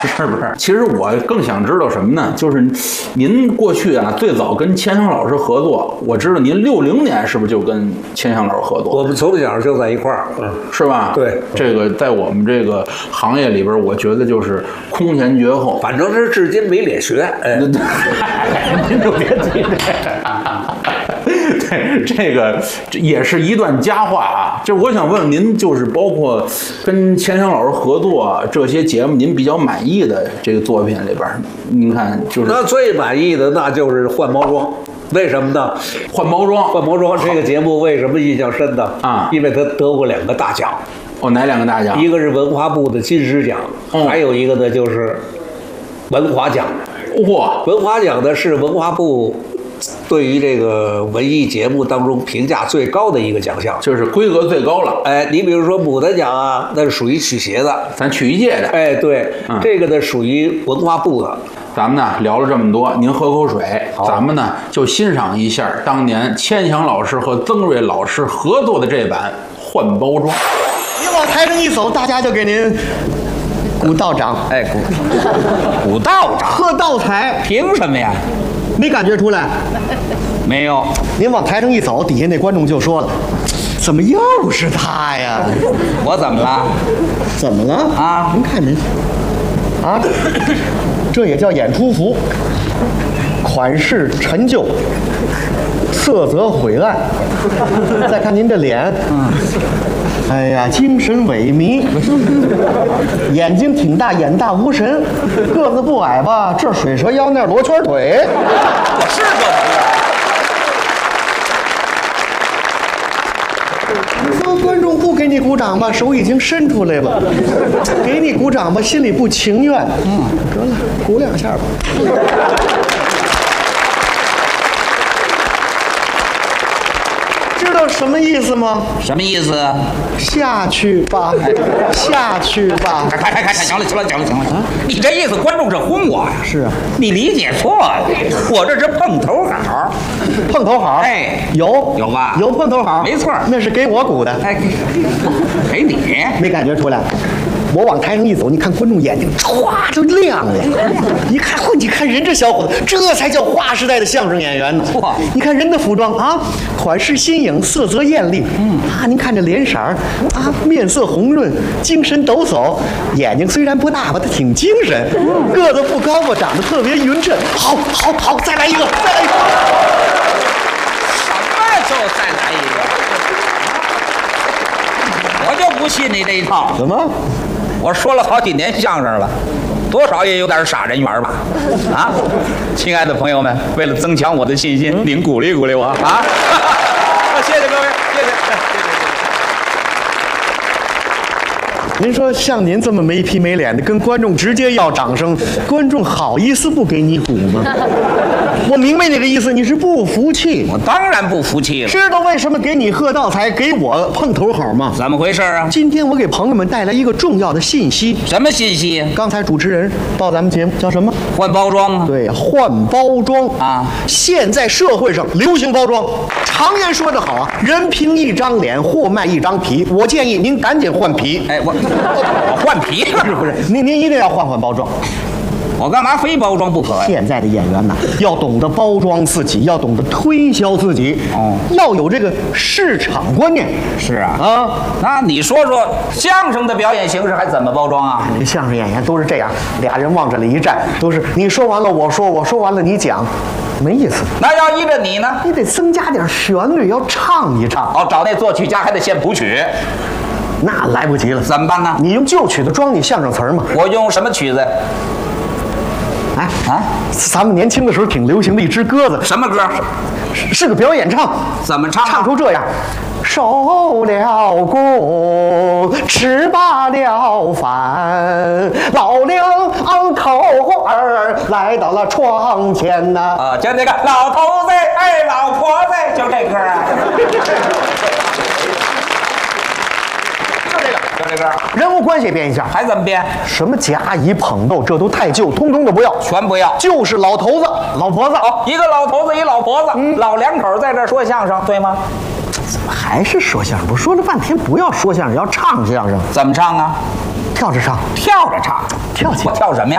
是不是？其实我更想知道什么呢？就是您过去啊，最早跟钱翔老师合作，我知道您60年是不是就跟钱翔老师合作？ 我们从小就在一块儿， 是吧？ 对， 这个在我们这个行业里边，我觉得就是空前绝后。 反正是至今没脸学。哎， 您就别提这对，这个也是一段佳话啊。就我想问您，就是包括跟钱翔老师合作这些节目，您比较满意的这个作品里边，您看就是那最满意的那就是换包装。为什么呢？ 换包装， 换包装这个节目为什么印象深呢？ 啊， 因为它得过2个大奖。 哦，哪2个大奖？ 一个是文化部的金狮奖，还有一个呢就是文华奖。 哇， 文华奖呢是文化部对于这个文艺节目当中评价最高的一个奖项， 就是规格最高了。 哎，你比如说牡丹奖啊，那是属于曲协的， 咱曲艺界的。 哎，对，这个呢属于文化部的。 咱们呢聊了这么多，您喝口水，咱们呢就欣赏一下当年钱翔老师和曾瑞老师合作的这版《换包装》。 您往台上一走，大家就给您鼓道长， 哎，鼓道长， 喝道彩， 凭什么呀？ 没感觉出来？ 没有。 您往台上一走，底下那观众就说了：“怎么又是他呀？ 我怎么了？ 怎么了啊？ 您看您啊，这也叫演出服，款式陈旧，色泽晦暗。再看您这脸，哎呀，精神萎靡，眼睛挺大，眼大无神，个子不矮吧，这水蛇腰，那罗圈腿。 我是这模样。 你说观众不给你鼓掌吧，手已经伸出来了；给你鼓掌吧，心里不情愿。得了，鼓2下吧。知道什么意思吗？ 什么意思？ 下去吧，下去吧。 快，行了，你这意思，观众是轰我呀？ 是啊， 你理解错了，我这是碰头好。 碰头好， 哎， 有吧？ 有碰头好， 没错， 那是给我鼓的。 哎，给你， 没感觉出来？我往台上一走，你看观众眼睛唰就亮了。一看，嚯！你看人这小伙子，这才叫划时代的相声演员呢。 哇！ 你看人的服装啊，款式新颖，色泽艳丽。您看这脸色儿啊，面色红润，精神抖擞。眼睛虽然不大吧，他挺精神。个子不高吧，长得特别匀称。好，再来一个，再来一个。 什么就再来一个？我就不信你这一套。 怎么？ 我说了好几年相声了，多少也有点傻人缘吧？啊，亲爱的朋友们，为了增强我的信心，您鼓励鼓励我啊！谢谢各位，谢谢。 您说像您这么没皮没脸的，跟观众直接要掌声，观众好意思不给你鼓吗？我明白你的意思，你是不服气。 我当然不服气了。 知道为什么给你贺道才给我碰头好吗？ 怎么回事啊？ 今天我给朋友们带来一个重要的信息。 什么信息？ 刚才主持人报咱们节目叫什么？ 换包装啊？ 对，换包装啊！ 现在社会上流行包装，常言说得好啊，人凭一张脸，货卖一张皮。我建议您赶紧换皮。 哎，我换皮不是？您一定要换包装。 我干嘛非包装不可呀？ 现在的演员呐，要懂得包装自己，要懂得推销自己，要有这个市场观念。 是啊，那你说说相声的表演形式还怎么包装啊？ 相声演员都是这样，俩人往这里一站，都是你说完了我说，我说完了你讲，没意思。 那要依着你呢？ 你得增加点旋律，要唱一唱。 哦，找那作曲家还得现谱曲。 那来不及了， 怎么办呢？ 你用旧曲子装你相声词儿嘛。 我用什么曲子？ 哎啊，咱们年轻的时候挺流行的一支歌子， 什么歌？ 是个表演唱。怎么唱？唱出这样：收了工，吃罢了饭，老两口儿来到了窗前呐。 啊，就那个老头子，哎，老婆子，就这歌啊。就这歌， 人物关系变一下， 还怎么变？ 什么甲乙捧逗，这都太旧，通通都不要， 全不要， 就是老头子、老婆子。 哦，一个老头子，一老婆子，老两口在这说相声，对吗？ 怎么还是说相声？我说了半天不要说相声，要唱相声。 怎么唱啊？ 跳着唱， 跳着唱， 跳起来。 我跳什么呀？